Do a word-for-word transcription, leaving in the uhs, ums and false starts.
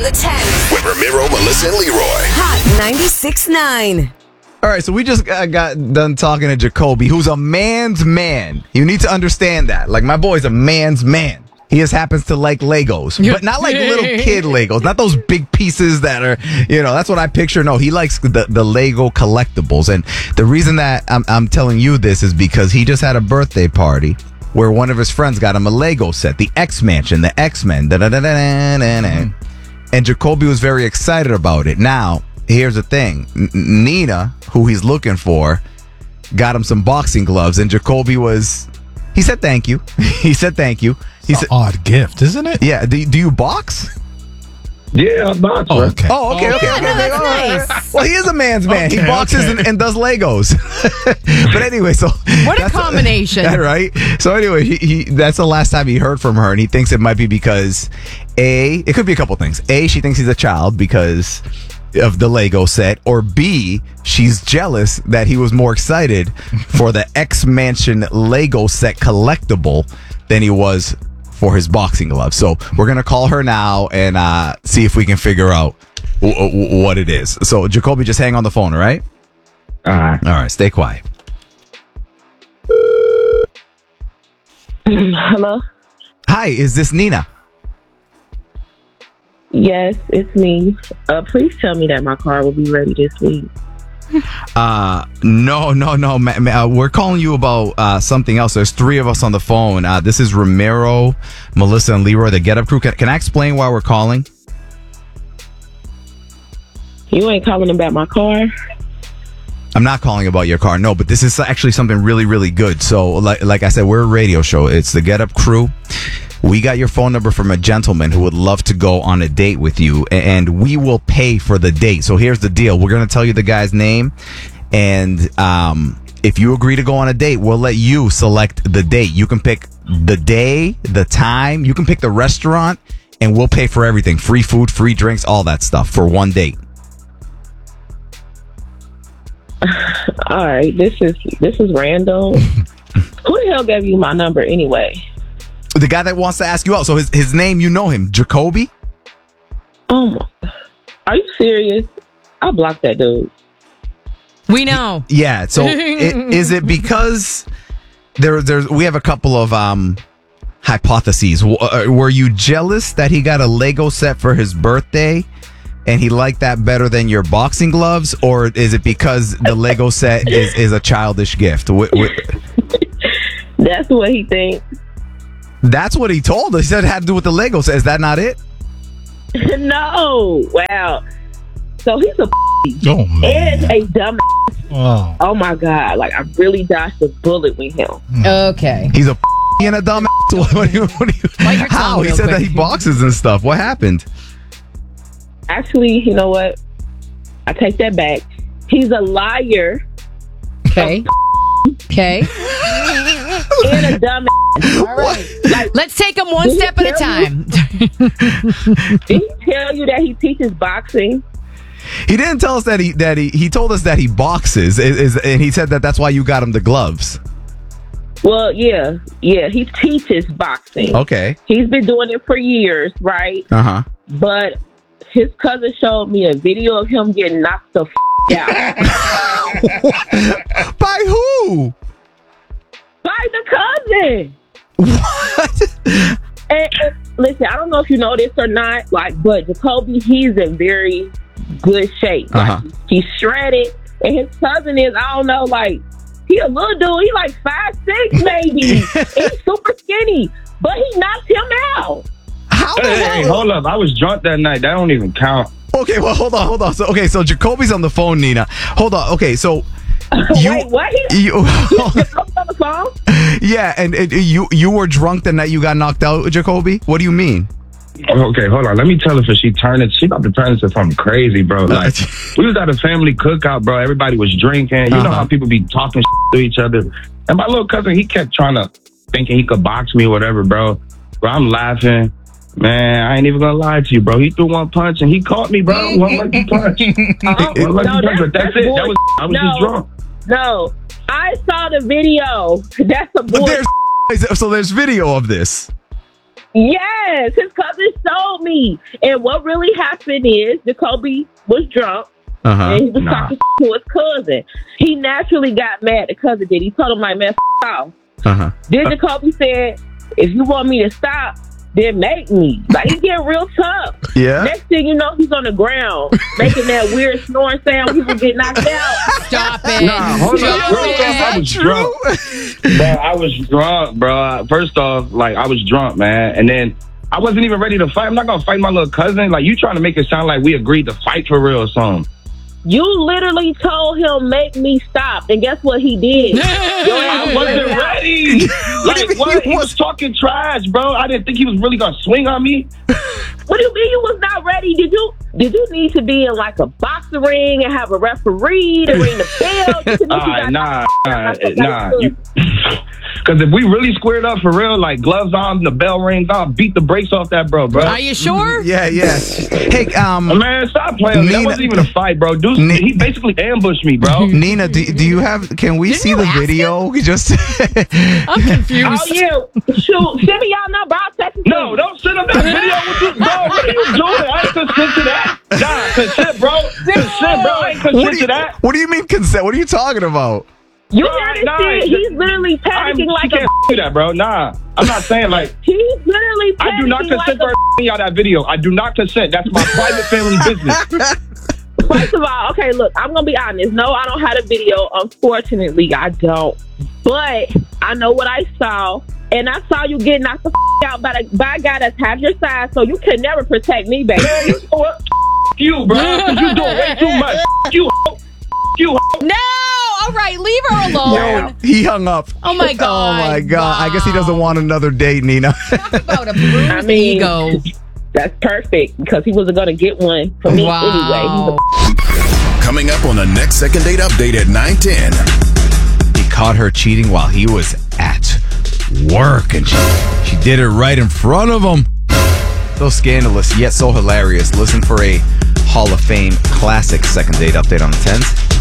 on the ten. With Ramiro, Melissa, and Leroy. Hot ninety-six point nine. All right, so we just got, got done talking to Jacoby, who's a man's man. You need to understand that. Like, my boy's a man's man. He just happens to like Legos, but not like little kid Legos, not those big pieces that are, you know, that's what I picture. No, he likes the, the Lego collectibles. And the reason that I'm, I'm telling you this is because he just had a birthday party where one of his friends got him a Lego set, the X-Mansion, the X-Men. And Jacoby was very excited about it. Now, here's the thing. N- Nina, who he's looking for, got him some boxing gloves, and Jacoby was, he said thank you. He said thank you. He It's said, an odd gift, isn't it? yeah, do, do you box? Yeah, I box, Oh, bro. okay. Oh, okay, Yeah, okay. no, okay, that's all right. nice. Well, he is a man's man. he Okay, boxes okay. and, and does Legos. But anyway, so What a that's- combination. that, right? So anyway, he, he that's the last time he heard from her, and he thinks it might be because A, it could be a couple things. A, she thinks he's a child because of the Lego set, or B, she's jealous that he was more excited for the X-Mansion Lego set collectible than he was for his boxing gloves. So we're going to call her now and uh, see if we can figure out w- w- what it is. So Jacoby, just hang on the phone, all right? All right. All right, stay quiet. Hello? Hi, is this Nina? Yes, it's me. Uh, please tell me that my car will be ready this week. Uh, no, no, no. Ma- ma- uh, we're calling you about uh, something else. There's three of us on the phone. Uh, this is Ramiro, Melissa, and Leroy, the Get Up Crew. Can, can I explain why we're calling? You ain't calling about my car? I'm not calling about your car, no, but this is actually something really, really good. So, like, like I said, we're a radio show. It's the Get Up Crew. We got your phone number from a gentleman who would love to go on a date with you, and we will pay for the date. So here's the deal. We're going to tell you the guy's name, and um, if you agree to go on a date, we'll let you select the date. You can pick the day, the time. You can pick the restaurant, and we'll pay for everything. Free food, free drinks, all that stuff for one date. All right, this is this is random. Who the hell gave you my number anyway? The guy that wants to ask you out. So his, his name, you know him, Jacoby? Oh my, are you serious? I blocked that dude. We know. Yeah. So i- is it because there, there's we have a couple of um, hypotheses. W- uh, Were you jealous that he got a Lego set for his birthday and he liked that better than your boxing gloves? Or is it because the Lego set is, is a childish gift? Wh- wh- That's what he thinks. That's what he told us. He said it had to do with the Lego set. Is that not it? No, wow. So he's a Oh, man. and a dumb. Oh. Oh my god! Like I really dodged a bullet with him. Okay. He's a and a dumb ass. What do you, what do you, Bite your tongue how? He real said quick. that he boxes and stuff. What happened? Actually, you know what? I take that back. He's a liar Okay. Okay. and a dumb. All right. Like, Let's take them one Did he step at a tell you? time. did he tell you that he teaches boxing? He didn't tell us that he that he he told us that he boxes is, is and he said that that's why you got him the gloves. Well, yeah, yeah. He teaches boxing. Okay. He's been doing it for years, right? Uh huh. But his cousin showed me a video of him getting knocked the f- out By who? by the cousin. What? And, and listen, I don't know if you know this or not, like, but Jacoby, he's in very good shape. Like, Uh-huh. he's shredded, and his cousin is, I don't know, like, he a little dude. He like five six maybe. He's super skinny, but he knocked him out. How the Hey, hey, hell? hold up. I was drunk that night. That don't even count. Okay, well, hold on, hold on. So, okay, so Jacoby's on the phone, Nina. Hold on. Okay, so you, Wait, what? He, you, Jacoby's on the phone? yeah, and, and you you were drunk the night you got knocked out, Jacoby. What do you mean? Okay, hold on. Let me tell her for she turned it. She about to turn into something crazy, bro. Like, we was at a family cookout, bro. Everybody was drinking. You know Uh-huh. how people be talking to each other. And my little cousin, he kept trying to thinking he could box me or whatever, bro. Bro, I'm laughing. Man, I ain't even gonna lie to you, bro. He threw one punch and he caught me, bro. One lucky punch. Uh-huh. One lucky No, punch, but that's, that's it. bull- That was I was no. just drunk. No, I saw the video. That's a But boy. there's so there's video of this. Yes, his cousin told me. And what really happened is Jacoby was drunk. Uh-huh. And he was Nah. talking to his cousin. He naturally got mad. The cousin did. He told him, like, man, f*** off. Uh-huh. Then Jacoby said, if you want me to stop, then make me. Like, he getting real tough. Yeah. Next thing you know, he's on the ground making that weird snoring sound when people get knocked out. Stop it. Nah, hold Stop on. Real talk, I it. was drunk. Bro, I was drunk, bro. First off, like, I was drunk, man. And then I wasn't even ready to fight. I'm not going to fight my little cousin. Like, you trying to make it sound like we agreed to fight for real or something. You literally told him, make me stop. And guess what he did? Your ass I wasn't ready. Like, what? He was talking trash, bro. I didn't think he was really going to swing on me. What do you mean you was not ready? Did you Did you need to be in like a boxing ring and have a referee to ring the bell? You All right, nah, nah, nah. Because if we really squared up for real, like gloves on, the bell rings on, beat the brakes off that bro, bro. Are you sure? Yeah, yeah. Hey, um, Man, stop playing. with me. That Nina- wasn't even a fight, bro. Dude, Ni- he basically ambushed me, bro. Nina, do, do you have? Can we Didn't see you the ask video? We just. I'm confused. Oh yeah, shoot! Send me y'all number. I'll text it to No, you. don't send him that video with you, bro. What are you doing? I ain't consent to that. Nah, consent, bro. Consent, bro. I ain't What consent do, to you, that. what do you mean consent? What are you talking about? You Bro, hear this nah, shit? He's literally I'm, panicking like she a. can't do that, bro. Nah, I'm not saying like. He's literally panicking I do not consent like for her y'all that video. I do not consent. That's my private family business. a. First of all, okay, look, I'm gonna be honest. No, I don't have a video. Unfortunately, I don't. But I know what I saw, and I saw you getting knocked the f- out by, the, by a guy that's half your size. So you can never protect me, baby. Man, you know what? F- you, bro. Cause you doing way too much. F- you, ho. F- you. Ho. No! All right, leave her alone. He hung up. Oh, my Oh God. my God! I guess he doesn't Wow. want another date, Nina. Talk about a bruised I mean, ego. That's perfect because he wasn't gonna get one from me Wow. anyway. He's a Coming up on the next second date update at nine ten. He caught her cheating while he was at work, and she, she did it right in front of him. So scandalous, yet so hilarious. Listen for a Hall of Fame classic second date update on the tens.